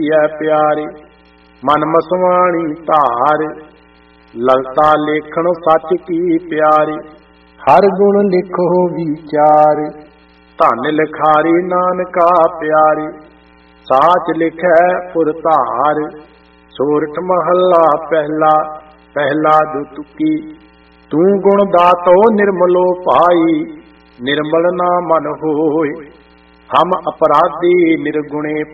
ਪਿਆਰੇ ਮਨ ਮਸਵਾਣੀ ਧਾਰ, ਲਲਤਾ ਲੇਖਣ ਸੱਚ ਕੀ ਪਿਆਰੇ, ਹਰ ਗੁਣ ਲਿਖੋ ਵਿਚਾਰ, ਧਨ ਲਿਖਾਰੀ ਨਾਨਕਾ ਪਿਆਰੇ, ਸਾਚ ਲਿਖੈ ਪੁਰ ਧਾਰ। ਸੋਰਠ ਮਹੱਲਾ ਪਹਿਲਾ, ਪਹਿਲਾ ਦੁਤੁਕੀ। ਤੂੰ ਗੁਣ ਦਾਤੋ ਨਿਰਮਲੋ ਭਾਈ, ਨਿਰਮਲ ਨਾ ਮਨ ਹੋਇ, ਹਮ ਅਪਰਾਧੀ ਨਿਰਗੁਣੇ